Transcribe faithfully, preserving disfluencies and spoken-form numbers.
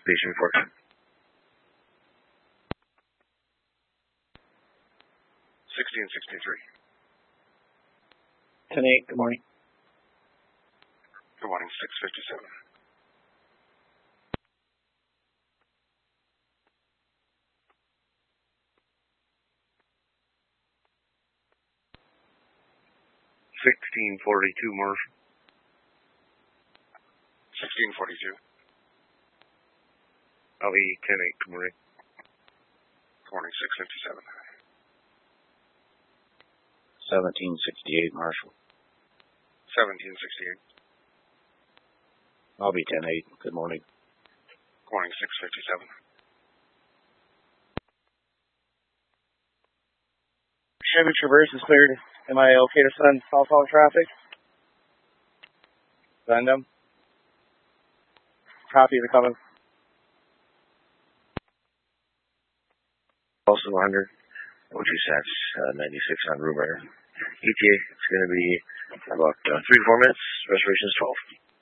Patient report. sixteen sixty-three. ten eight, good morning. Good morning, six fifty-seven. sixteen forty-two, Marshall. sixteen forty-two. Ali, ten eight, good morning. Good morning, six fifty-seven. seventeen sixty-eight, Marshall. seventeen sixty-eight. I'll be ten eight, good morning. Good morning, six fifty-seven. Chevy Traverse is cleared. Am I okay to send southbound traffic? Send them. Copy the coming. Also one hundred. What you said, uh, ninety-six on Rumor. E T A, it's going to be about uh, three to four minutes. Reservation's twelve.